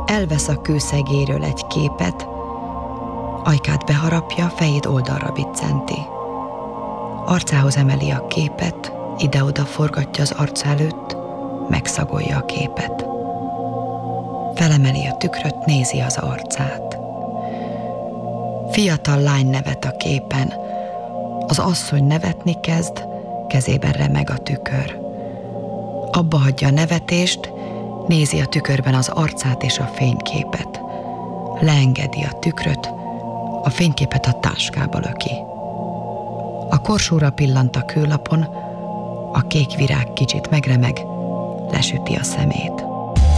Elvesz a kőszegéről egy képet, ajkát beharapja, fejét oldalra biccenti. Arcához emeli a képet, ide-oda forgatja az arc előtt, megszagolja a képet. Felemeli a tükröt, nézi az arcát. Fiatal lány nevet a képen. Az asszony nevetni kezd, kezében remeg a tükör. Abba hagyja a nevetést, nézi a tükörben az arcát és a fényképet. Leengedi a tükröt, a fényképet a táskába löki. A korsóra pillant a kőlapon, a kék virág kicsit megremeg, lesüti a szemét.